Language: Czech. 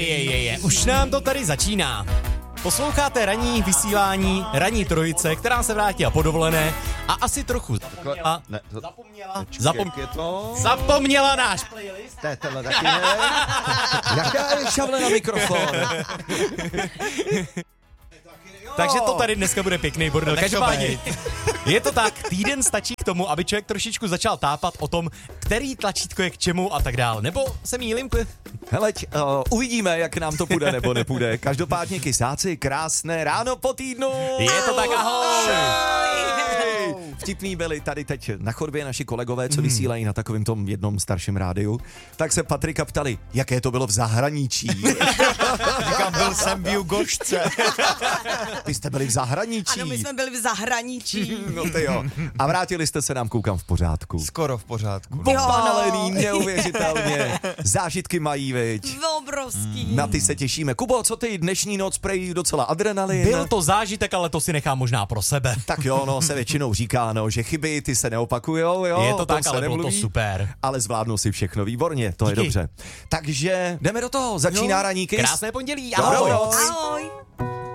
Už nám to tady začíná. Posloucháte ranní vysílání, ranní trojice, která se vrátila po dovolené a asi trochu zapomněla náš playlist. Tenhle taky ne. Jaká je šavle na mikrofon? Takže to tady dneska bude pěkný bordel. Každopádně je to tak, týden stačí k tomu, aby člověk trošičku začal tápat o tom, který tlačítko je k čemu a tak dále. Nebo se mýlím? Heleď, uvidíme, jak nám to půjde nebo nepůjde. Každopádně kysáci, krásné ráno po týdnu. Je to tak, ahoj. Vtipný byli tady teď na chodbě naši kolegové, co vysílají na takovém tom jednom starším rádiu. Tak se Patrika ptali, jaké to bylo v zahraničí. Říkám, byl jsem v Jugošce. Vy jste byli v zahraničí. Ano, my jsme byli v zahraničí. No ty jo. A vrátili jste se nám, koukám, v pořádku. Skoro v pořádku. Popálený, neuvěřitelně. Zážitky mají, viď? Obrovský. Na ty se těšíme. Kubo, co ty dnešní noc prej docela adrenalin? Byl to zážitek, ale to si nechám možná pro sebe. Tak jo, no, se většinou říká, no, že chyby ty se neopakujou, jo. Je to tak, ale bylo to super. Ale zvládnu si všechno výborně, to je dobře. Takže jdeme do toho, začíná ranní kys. Krásné pondělí, Dobrou ahoj. noc. Ahoj.